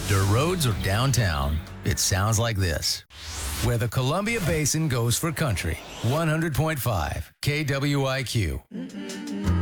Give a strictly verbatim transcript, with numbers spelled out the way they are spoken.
Dirt roads or downtown, it sounds like this. Where the Columbia Basin goes for country. one hundred point five K W I Q.